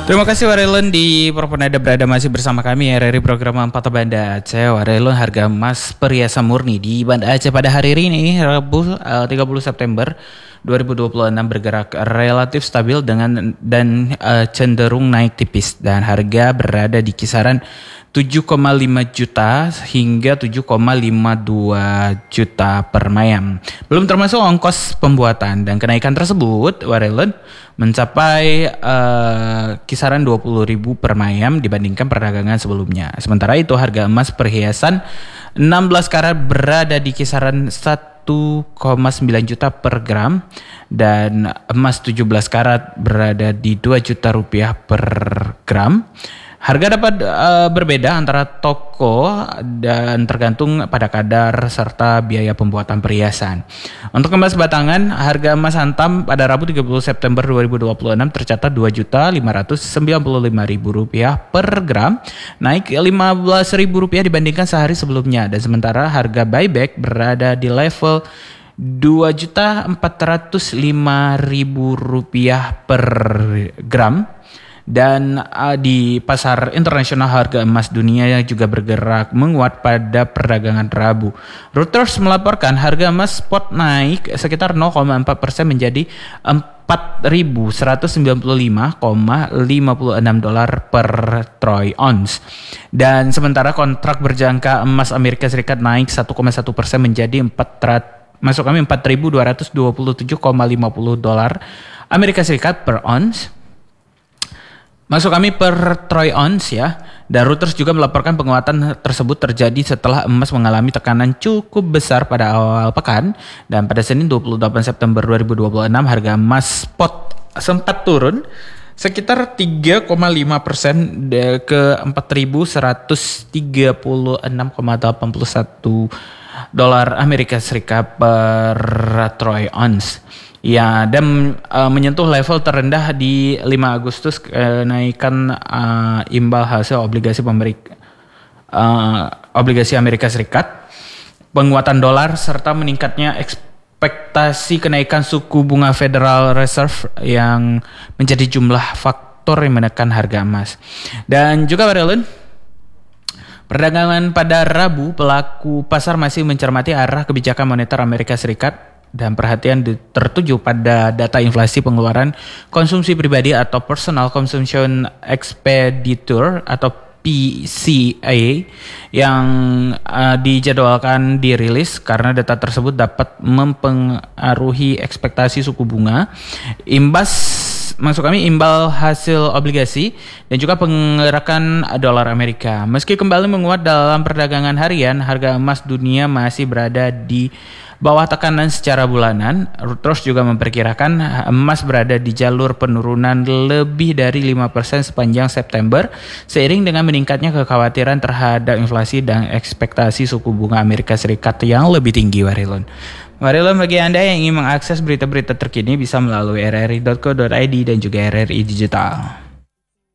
Terima kasih Warelon di Proponada berada masih bersama kami RRI program 4 Banda Aceh. Warelon harga emas perhiasan murni di Banda Aceh pada hari ini Rabu 30 September 2026 bergerak relatif stabil dan cenderung naik tipis dan harga berada di kisaran 7,5 juta hingga 7,52 juta per mayam. Belum termasuk ongkos pembuatan dan kenaikan tersebut Warelon mencapai kisaran 20.000 per mayam dibandingkan perdagangan sebelumnya. Sementara itu harga emas perhiasan 16 karat berada di kisaran 1,9 juta per gram dan emas 17 karat berada di 2 juta rupiah per gram. Harga dapat berbeda antara toko dan tergantung pada kadar serta biaya pembuatan perhiasan. Untuk emas batangan, harga emas antam pada Rabu 30 September 2026 tercatat Rp2.595.000 per gram, naik Rp15.000 dibandingkan sehari sebelumnya. Dan sementara harga buyback berada di level Rp2.405.000 per gram. Dan di pasar internasional harga emas dunia juga bergerak menguat pada perdagangan Rabu. Reuters melaporkan harga emas spot naik sekitar 0,4% menjadi $4.195,56 per troy ounce. Dan sementara kontrak berjangka emas Amerika Serikat naik 1,1% menjadi $4.227,50 Amerika Serikat per ounce. Maksud kami per troy ounce ya. Dan Reuters juga melaporkan penguatan tersebut terjadi setelah emas mengalami tekanan cukup besar pada awal pekan. Dan pada Senin 28 September 2026 harga emas spot sempat turun sekitar 3,5% ke $4.136,81 Amerika Serikat per troy ounce. Ya, dan menyentuh level terendah di 5 Agustus kenaikan imbal hasil obligasi Amerika Serikat, penguatan dolar serta meningkatnya ekspektasi kenaikan suku bunga Federal Reserve yang menjadi jumlah faktor yang menekan harga emas. Dan juga Warelon, perdagangan pada Rabu, pelaku pasar masih mencermati arah kebijakan moneter Amerika Serikat dan perhatian tertuju pada data inflasi pengeluaran konsumsi pribadi atau Personal Consumption Expenditure atau PCE yang dijadwalkan dirilis karena data tersebut dapat mempengaruhi ekspektasi suku bunga, imbal hasil obligasi dan juga penggerakan dolar Amerika. Meski kembali menguat dalam perdagangan harian, harga emas dunia masih berada di bawah tekanan secara bulanan. Reuters juga memperkirakan emas berada di jalur penurunan lebih dari 5% sepanjang September seiring dengan meningkatnya kekhawatiran terhadap inflasi dan ekspektasi suku bunga Amerika Serikat yang lebih tinggi. Warelon, bagi Anda yang ingin mengakses berita-berita terkini bisa melalui rri.co.id dan juga RRI Digital.